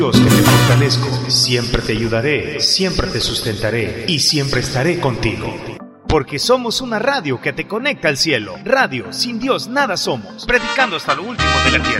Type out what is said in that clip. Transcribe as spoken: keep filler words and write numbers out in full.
Dios que te fortalezco, siempre te ayudaré, siempre te sustentaré y siempre estaré contigo. Porque somos una radio que te conecta al cielo. Radio, sin Dios nada somos. Predicando hasta lo último de la tierra.